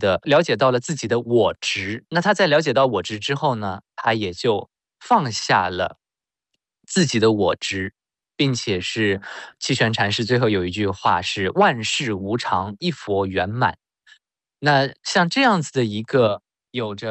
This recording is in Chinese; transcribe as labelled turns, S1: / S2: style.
S1: 的了解到了自己的我执。那他在了解到我执之后呢，他也就放下了自己的我执，并且是气玄禅师最后有一句话是万事无常，一佛圆满。那像这样子的一个有着